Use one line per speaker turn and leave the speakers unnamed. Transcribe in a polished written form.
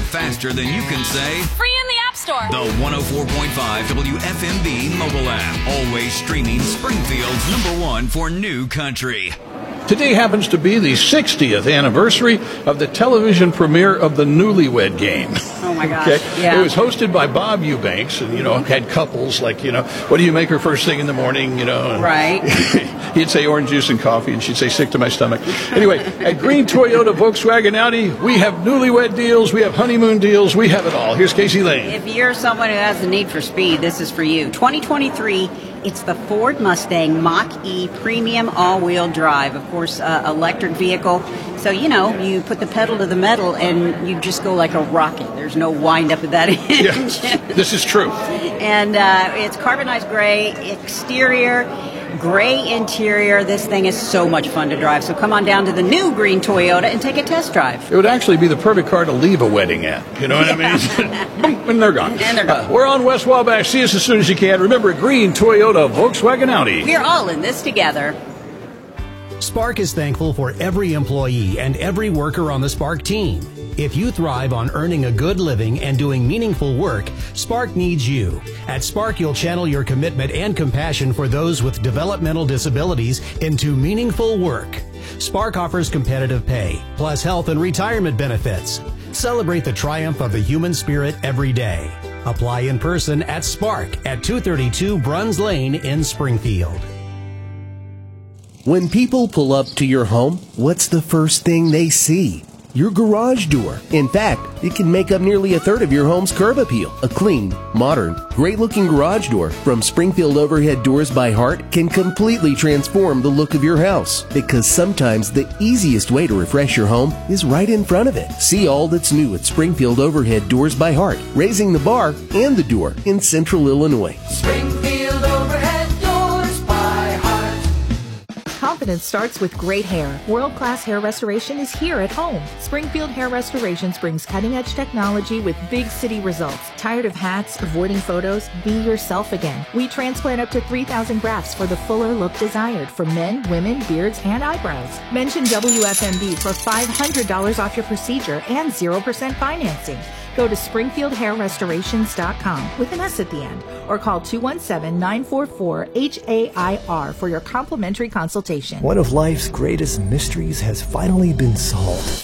faster than you can say
free in the App Store.
The 104.5 WFMB mobile app. Always streaming Springfield's #1 for new country.
Today happens to be the 60th anniversary of the television premiere of the Newlywed Game.
Oh, my gosh.
Okay?
Yeah.
It was hosted by Bob Eubanks, and, had couples like, what do you make her first thing in the morning, and
Right.
he'd say orange juice and coffee, and she'd say sick to my stomach. Anyway, at Green Toyota Volkswagen Audi, we have newlywed deals, we have honeymoon deals, we have it all. Here's Casey Lane.
If you're someone who has a need for speed, this is for you. 2023, it's the Ford Mustang Mach-E Premium All-Wheel Drive. Of course, electric vehicle. So, you put the pedal to the metal and you just go like a rocket. There's no wind up of that engine.
Yeah, this is true.
And it's carbonized gray exterior, gray interior. This thing is so much fun to drive. So come on down to the new Green Toyota and take a test drive.
It would actually be the perfect car to leave a wedding at. You know what I mean? Boom, and they're gone.
And they're gone.
We're on West Wabash. See us as soon as you can. Remember, Green Toyota Volkswagen Audi.
We're all in this together.
Spark is thankful for every employee and every worker on the Spark team. If you thrive on earning a good living and doing meaningful work, Spark needs you. At Spark, you'll channel your commitment and compassion for those with developmental disabilities into meaningful work. Spark offers competitive pay, plus health and retirement benefits. Celebrate the triumph of the human spirit every day. Apply in person at Spark at 232 Bruns Lane in Springfield.
When people pull up to your home, what's the first thing they see? Your garage door. In fact, it can make up nearly a third of your home's curb appeal. A clean, modern, great-looking garage door from Springfield Overhead Doors by Heart can completely transform the look of your house. Because sometimes the easiest way to refresh your home is right in front of it. See all that's new at Springfield Overhead Doors by Heart, raising the bar and the door in Central Illinois.
Springfield Overhead Doors by Heart.
Confidence starts with great hair. World-class hair restoration is here at home. Springfield Hair Restorations brings cutting-edge technology with big city results. Tired of hats, avoiding photos? Be yourself again. We transplant up to 3,000 grafts for the fuller look desired for men, women, beards, and eyebrows. Mention WFMB for $500 off your procedure and 0% financing. Go to SpringfieldHairRestorations.com with an S at the end, or call 217-944-HAIR for your complimentary consultation.
One of life's greatest mysteries has finally been solved.